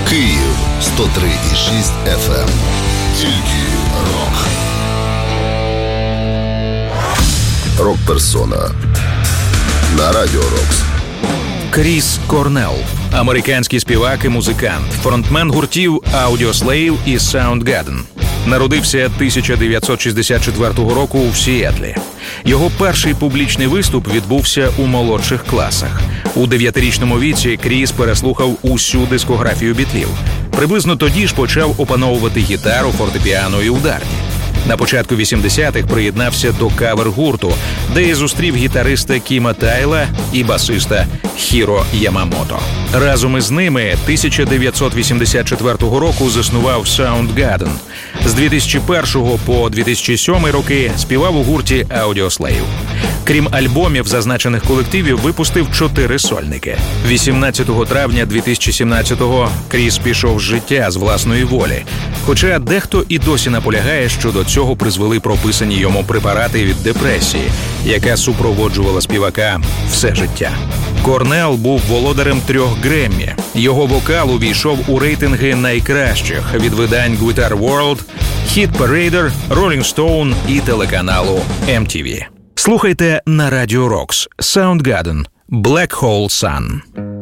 Київ 103,6 FM. Тільки рок. Рок-персона на Радіо Рокс. Кріс Корнелл – американський співак і музикант, фронтмен гуртів Audioslave і Soundgarden. Народився 1964 року в Сіетлі. Його перший публічний виступ відбувся у молодших класах. У 9-річному віці Кріс переслухав усю дискографію бітлів. Приблизно тоді ж почав опановувати гітару, фортепіано і ударні. На початку 80-х приєднався до кавер-гурту, де і зустрів гітариста Кіма Тайла і басиста Хіро Ямамото. Разом із ними 1984 року заснував Soundgarden. З 2001 по 2007 роки співав у гурті Audioslave. Крім альбомів зазначених колективів, випустив 4 сольники. 18 травня 2017-го Кріс пішов з життя з власної волі. Хоча дехто і досі наполягає, що до цього призвели прописані йому препарати від депресії, яка супроводжувала співака все життя. Корнелл був володарем 3 Греммі. Його вокал увійшов у рейтинги найкращих від видань Guitar World, Hit Parader, Rolling Stone і телеканалу MTV. Слухайте на Радіо Рокс. Soundgarden. Black Hole Sun.